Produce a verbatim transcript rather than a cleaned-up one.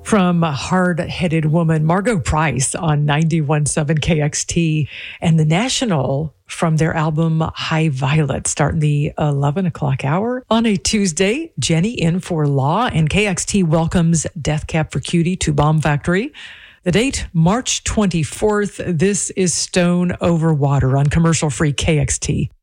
From a hard-headed woman, Margo Price on ninety-one point seven K X T, and The National from their album High Violet, starting the eleven o'clock hour on a Tuesday. Jenny in for Law, and K X T welcomes Death Cab for Cutie to Bomb Factory. The date, March twenty-fourth. This is Stone Over Water on commercial-free K X T.